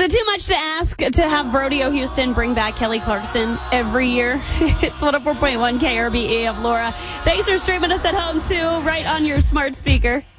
it too much to ask to have Rodeo Houston bring back Kelly Clarkson every year? It's 104.1 KRBE of Laura. Thanks for streaming us at home, too, right on your smart speaker.